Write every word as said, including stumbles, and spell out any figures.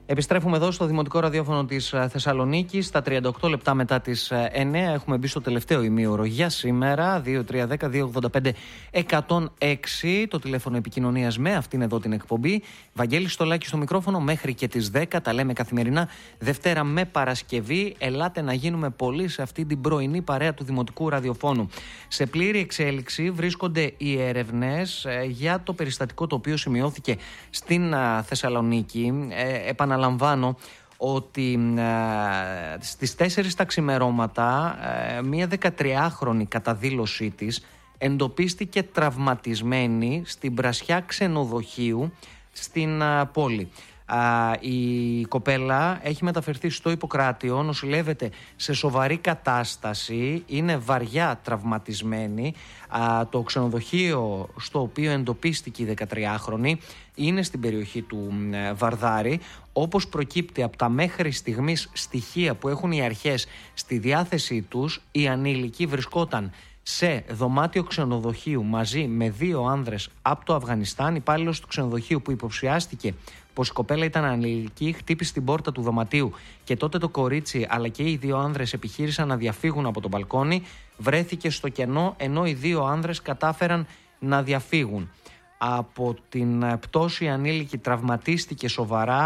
Επιστρέφουμε εδώ στο Δημοτικό Ραδιόφωνο της Θεσσαλονίκης. Στα τριάντα οκτώ λεπτά μετά τις εννέα έχουμε μπει στο τελευταίο ημίωρο για σήμερα. δύο τρία ένα μηδέν δύο ογδόντα πέντε εκατόν έξι το τηλέφωνο επικοινωνίας με αυτήν εδώ την εκπομπή. Βαγγέλης Στολάκης στο μικρόφωνο μέχρι και τις δέκα. Τα λέμε καθημερινά Δευτέρα με Παρασκευή. Ελάτε να γίνουμε πολλοί σε αυτή την πρωινή παρέα του Δημοτικού Ραδιοφώνου. Σε πλήρη εξέλιξη βρίσκονται οι έρευνες για το περιστατικό το οποίο σημειώθηκε στην Θεσσαλονίκη. Ε, Επαναλαμβάνω ότι ε, στις τέσσερις τα ξημερώματα ε, μία δεκατριάχρονη κατά δήλωσή της εντοπίστηκε τραυματισμένη στην πρασιά ξενοδοχείου στην ε, πόλη. Ε, η κοπέλα έχει μεταφερθεί στο Ιπποκράτειο, νοσηλεύεται σε σοβαρή κατάσταση, είναι βαριά τραυματισμένη. Ε, το ξενοδοχείο στο οποίο εντοπίστηκε η δεκατριάχρονη είναι στην περιοχή του ε, Βαρδάρη. Όπως προκύπτει από τα μέχρι στιγμής στοιχεία που έχουν οι αρχές στη διάθεσή τους, η ανήλικη βρισκόταν σε δωμάτιο ξενοδοχείου μαζί με δύο άνδρες από το Αφγανιστάν. Υπάλληλος του ξενοδοχείου που υποψιάστηκε πως η κοπέλα ήταν ανήλικη χτύπησε την πόρτα του δωματίου και τότε το κορίτσι αλλά και οι δύο άνδρες επιχείρησαν να διαφύγουν από τον μπαλκόνι. Βρέθηκε στο κενό ενώ οι δύο άνδρες κατάφεραν να διαφύγουν. Από την πτώση η ανήλικη τραυματίστηκε σοβαρά.